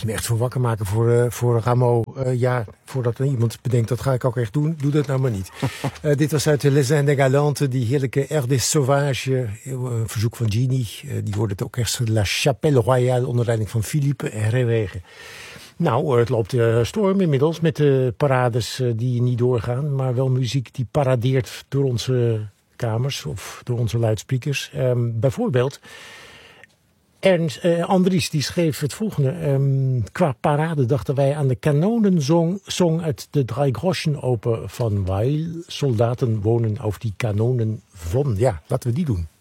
me echt voor wakker maken voor Rameau. Voordat er iemand bedenkt, dat ga ik ook echt doen. Doe dat nou maar niet. Dit was uit Les Indes Galantes, die heerlijke Air des Sauvages. Een verzoek van Genie. Die hoorde het ook echt La Chapelle Royale onder leiding van Philippe Herrewegen. Nou, het loopt storm inmiddels met de parades die niet doorgaan. Maar wel muziek die paradeert door onze kamers of door onze luidsprekers. Bijvoorbeeld Andries die schreef het volgende. Qua parade dachten wij aan de kanonensong uit de Drei Groschen Oper van Weil. Soldaten wonen auf die Kanonen von. Ja, laten we die doen.